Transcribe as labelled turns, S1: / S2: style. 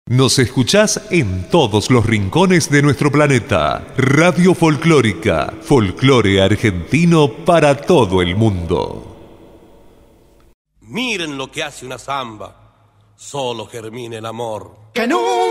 S1: Nos escuchás en todos los rincones de nuestro planeta. Radio Folclórica, folclore argentino para todo el mundo.
S2: Miren lo que hace una zamba, solo germina el amor.
S3: Que nunca